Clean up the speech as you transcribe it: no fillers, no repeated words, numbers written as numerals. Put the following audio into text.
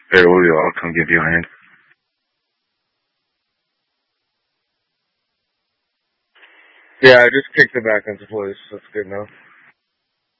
Hey, Julio, I'll come give you a hand. Yeah, I just kicked it back into place. That's good enough.